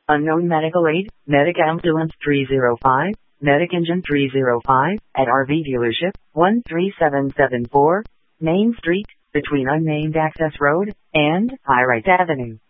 Unknown medical aid, Medic Ambulance 305, Medic Engine 305, at RV Dealership, 13774, Main Street, between Unnamed Access Road and High Right Avenue.